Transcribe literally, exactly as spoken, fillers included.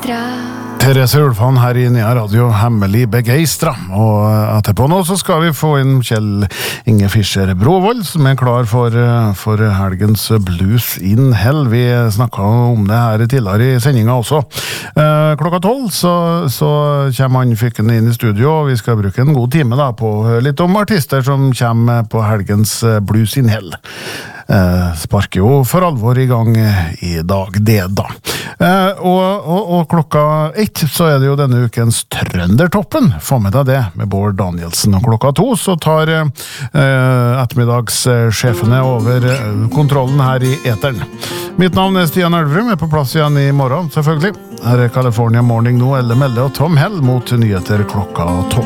Extra. Therese Ulfan her i Nea Radio, hemmelig begeistra. Og etterpå nå så skal vi få inn Kjell Inge Fischer Brovold, som er klar for, for helgens Blues in Hell. Vi snakket om det her tidligere i sendingen også. Eh, klokka tolv så, så kommer han fykken inn i studio, og vi skal bruke en god time da, på å høre litt om artister som kommer på helgens Blues in Hell. Eh, sparker jo for alvor i gang i dag, det da. Eh, og, og, og klokka ett så er det jo denne ukens Trøndertoppen. Få med deg det med Bård Danielsen. Og klokka to så tar eh, ettermiddagssjefene over kontrollen her i eteren. Mitt navn er Stian Elvrum, er på plass igjen i morgen, selvfølgelig. Her er California Morning nå, Elle Melle og Tom Hell mot nyheter klokka tolv.